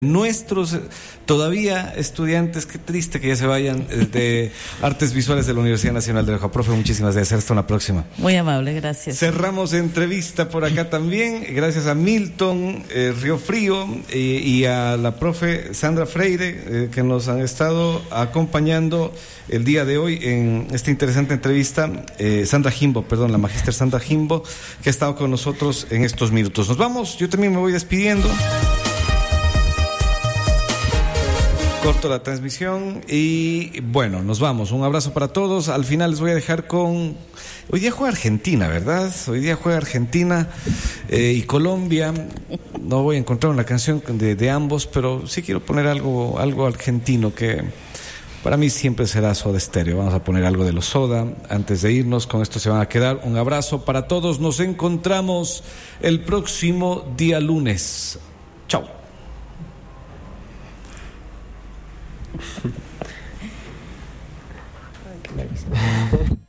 Nuestros todavía estudiantes, qué triste que ya se vayan, de Artes Visuales de la Universidad Nacional de Loja. Profe, muchísimas gracias. Hasta una próxima. Muy amable, gracias. Cerramos entrevista por acá también, gracias a Milton Riofrío y a la profe Sandra Freire, que nos han estado acompañando el día de hoy en esta interesante entrevista. Sandra Jimbo, perdón, la magíster Sandra Jimbo, que ha estado con nosotros en estos minutos. Nos vamos, yo también me voy despidiendo. Corto la transmisión y bueno, nos vamos. Un abrazo para todos. Al final les voy a dejar con... Hoy día juega Argentina, ¿verdad? Hoy día juega Argentina y Colombia. No voy a encontrar una canción de ambos, pero sí quiero poner algo argentino que para mí siempre será Soda Stereo. Vamos a poner algo de los Soda antes de irnos. Con esto se van a quedar. Un abrazo para todos. Nos encontramos el próximo día lunes. Chao. Nice.